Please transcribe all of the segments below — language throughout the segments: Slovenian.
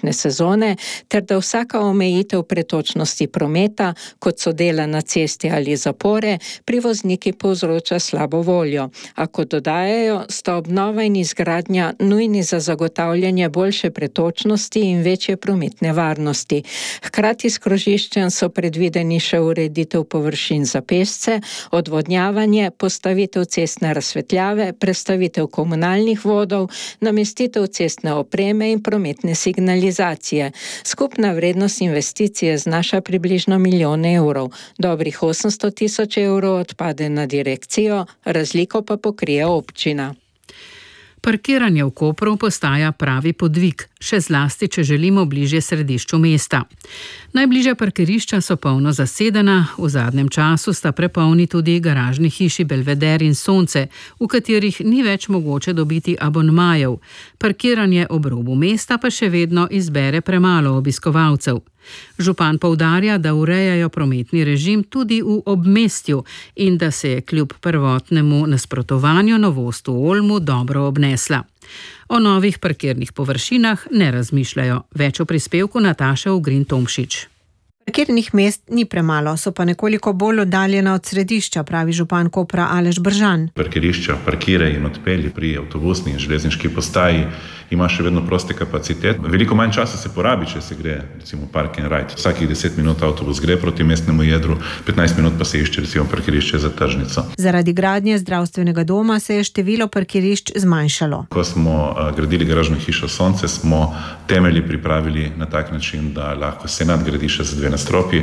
turistične sezone, ter da vsaka omejitev pretočnosti prometa, kot so dela na cesti ali zapore, pri vozniki povzroča slabo voljo. A kot dodajajo, sta obnova in izgradnja nujni za zagotavljanje boljše pretočnosti in večje prometne varnosti. Hkrati s krožiščem so predvideni še ureditev površin za pešce, odvodnjavanje, postavitev cestne razsvetljave, prestavitev komunalnih vodov, namestitev cestne opreme in prometne signalizacije. Skupna vrednost investicije znaša približno 1 milijon evrov. Dobrih 800 tisoč evrov odpade na direkcijo, razliko pa pokrije občina. Parkiranje v Kopru postaja pravi podvig, še zlasti, če želimo bližje središču mesta. Najbližja parkirišča so polno zasedena, v zadnjem času sta prepolni tudi garažni hiši Belveder in Sonce, v katerih ni več mogoče dobiti abonmajev. Parkiranje ob robu mesta pa še vedno izbere premalo obiskovalcev. Župan poudarja, da urejajo prometni režim tudi v obmestju in da se je kljub prvotnemu nasprotovanju novost v Olmu dobro obnesla. O novih parkirnih površinah ne razmišljajo. Več o prispevku Nataše Ugrin-Tomšič. Parkirnih mest ni premalo, so pa nekoliko bolj oddaljena od središča, pravi župan Kopra Aleš Bržan. Parkirišča parkira in odpelje pri avtobusni in železniški postaji ima še vedno proste kapacitet. Veliko manj časa se porabi, če se gre recimo park and ride. Vsakih 10 minut avtobus gre proti mestnemu jedru, 15 minut pa se išče recimo parkirišče za tržnico. Zaradi gradnje zdravstvenega doma se je število parkirišč zmanjšalo. Ko smo gradili garažno hišo Sonce, smo temelji pripravili na tak način, da lahko se nadgradi še za 2 nadstropji.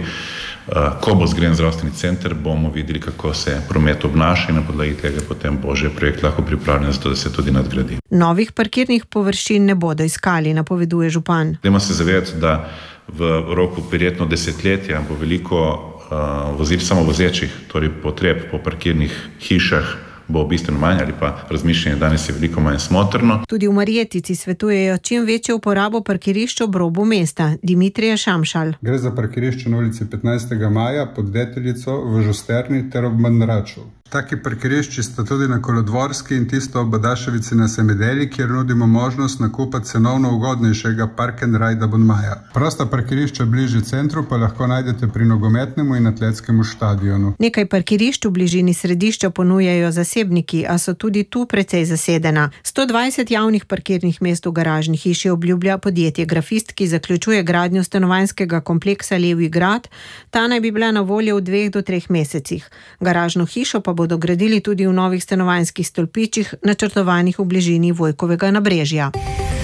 Ko bo zgrajen zdravstveni center, bomo videli, kako se promet obnaša in na podlagi tega potem bo že projekt lahko pripravljen za to, da se tudi nadgradi. Novih parkirnih površin ne bodo iskali, napoveduje župan. Dajmo se zavedati, da v roku verjetno desetletja bo veliko vozil samovozečih, torej potreb po parkirnih hišah bo bistveno manj ali pa razmišljanje danes je veliko manj smotrno. Tudi v Marjetici svetujejo čim večjo uporabo parkirišč ob robu mesta. Dimitrije Šamšal. Gre za parkirišče na ulici 15. maja pod Deteljico, v Žusterni ter ob Mandraču. Taki parkirišči sta tudi na Kolodvorski in tisto ob Adaševici na Semedeli, kjer nudimo možnost nakupa cenovno ugodnejšega park and ride abonmaja. Prosta parkirišča bližje centru pa lahko najdete pri nogometnemu in atletskemu štadionu. Nekaj parkirišč v bližini središča ponujajo zasebniki, a so tudi tu precej zasedena. 120 javnih parkirnih mest v garažni hiši obljublja podjetje Grafist, ki zaključuje gradnjo stanovanjskega kompleksa Levji grad. Ta naj bi bila na voljo v 2 do 3 mesecih. Garažno hišo pa bodo gradili tudi v novih stanovanjskih stolpičih, načrtovanih v bližini Vojkovega nabrežja.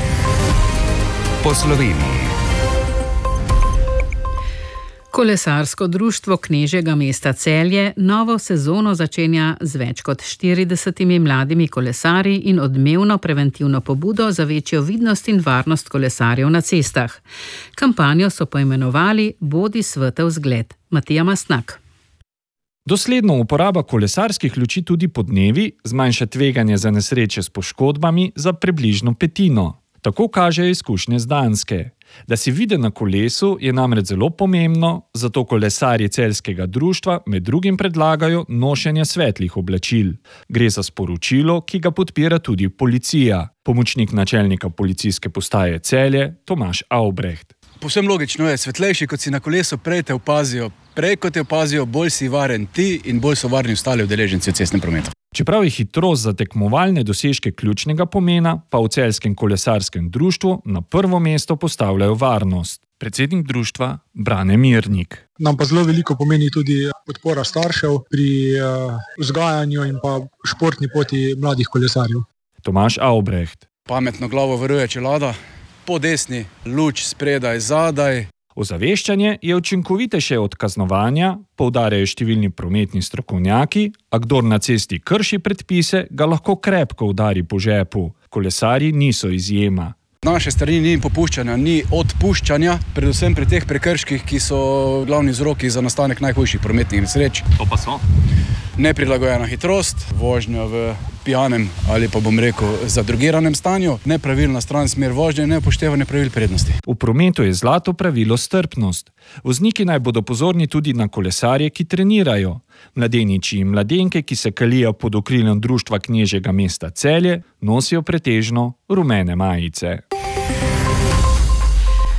Po Sloveniji. Kolesarsko društvo Knežjega mesta Celje novo sezono začenja z več kot 40 mladimi kolesarji in odmevno preventivno pobudo za večjo vidnost in varnost kolesarjev na cestah. Kampanjo so poimenovali Bodi svetel zgled. Matija Mastnak. Dosledno uporaba kolesarskih luči tudi podnevi zmanjša tveganje za nesreče s poškodbami za približno 1/5. Tako kažejo izkušnje z Danske. Da si viden na kolesu je namreč zelo pomembno, zato kolesarji celjskega društva med drugim predlagajo nošenje svetlih oblačil. Gre za sporočilo, ki ga podpira tudi policija. Pomočnik načelnika policijske postaje Celje Tomaž Aubrecht. Povsem logično je, svetlejši kot si na kolesu, prej te opazijo. Prej kot te opazijo, bolj si varen ti in bolj so varni ostali udeleženci v cestnem prometu. Čeprav je hitrost za tekmovalne dosežke ključnega pomena, pa v celjskem kolesarskem društvu na prvo mesto postavljajo varnost. Predsednik društva Brane Mirnik. Nam pa zelo veliko pomeni tudi podpora staršev pri vzgajanju in pa športni poti mladih kolesarjev. Tomaž Aubrecht. Pametno glavo varuje čelada, po desni luč spredaj, zadaj. Ozaveščanje je učinkovitejše od kaznovanja, poudarjajo številni prometni strokovnjaki, a kdor na cesti krši predpise, ga lahko krepko udari po žepu. Kolesarji niso izjema. Naše strani ni popuščanja, ni odpuščanja, predvsem pri teh prekrških, ki so glavni vzroki za nastanek najhujših prometnih nesreč. To pa so? Neprilagojena hitrost, vožnja v pijanem ali pa bom rekel zadrogiranem stanju, nepravilna stran smer vožnje in neupoštevanje pravil prednosti. V prometu je zlato pravilo strpnost. Vozniki naj bodo pozorni tudi na kolesarje, ki trenirajo. Mladeniči in mladenke, ki se kalijo pod okriljem društva Knežjega mesta Celje, nosijo pretežno rumene majice.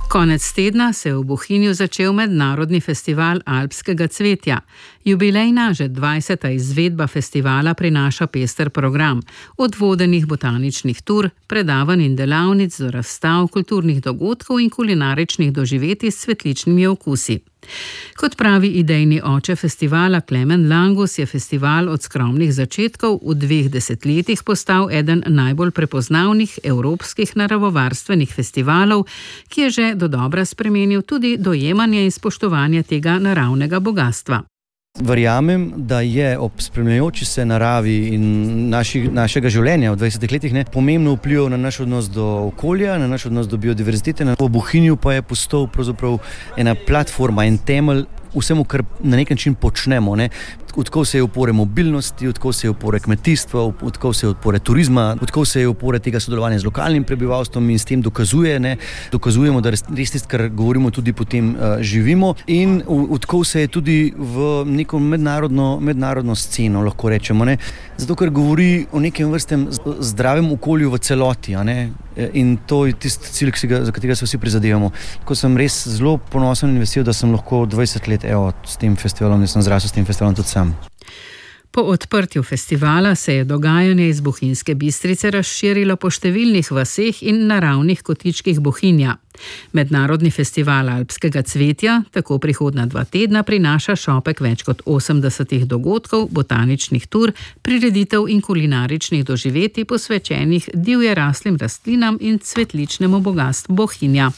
Konec tedna se je v Bohinju začel mednarodni festival alpskega cvetja. Jubilejna, že 20. izvedba festivala prinaša pester program, od vodenih botaničnih tur, predavanj in delavnic do razstav, kulturnih dogodkov in kulinaričnih doživetij s cvetličnimi okusi. Kot pravi idejni oče festivala Klemen Langus, je festival od skromnih začetkov v 2 desetletjih postal eden najbolj prepoznavnih evropskih naravovarstvenih festivalov, ki je že dodobra spremenil tudi dojemanje in spoštovanje tega naravnega bogastva. Verjamem, da je ob spremljajoči se naravi in našega življenja v 20 letih pomembno vplival na naš odnos do okolja, na naš odnos do biodiverzitete. V Bohinju pa je postal pravzaprav ena platforma, en temelj vsemu, kar na nek način počnemo. Odkov se je opore mobilnosti, odkov se je opore kmetijstva, odkov se je opore turizma, odkov se je opore tega sodelovanja z lokalnim prebivalstvom in s tem dokazujemo, da res tisto, kar govorimo, tudi potem živimo. In odkov se je tudi v neko mednarodno sceno, lahko rečemo. Zato, ker govori o nekem vrstem zdravem okolju v celoti. In to je tisti cilj, za katerega se vsi prizadevamo. Tako sem res zelo ponosen in vesel, da sem lahko 20 let s tem festivalom in sem zrasel s tem festivalom tudi sam. Po odprtju festivala se je dogajanje iz Bohinjske Bistrice razširilo po številnih vaseh in naravnih kotičkih Bohinja. Mednarodni festival alpskega cvetja tako prihodnja 2 tedna prinaša šopek več kot 80 dogodkov, botaničnih tur, prireditev in kulinaričnih doživetij posvečenih divjeraslim rastlinam in cvetličnemu bogastvu Bohinja.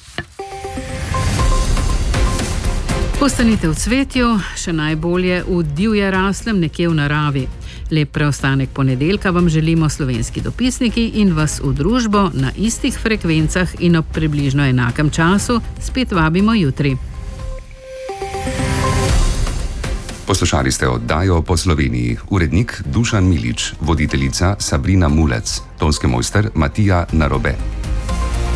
Postanite v cvetju, še najbolje v divjeraslem nekje v naravi. Lep preostanek ponedeljka vam želimo slovenski dopisniki in vas v družbo na istih frekvencah in ob približno enakem času spet vabimo jutri. Poslušali ste oddajo Po Sloveniji. Urednik Dušan Milič, voditeljica Sabrina Mulec, tonski mojster Matija Narobe.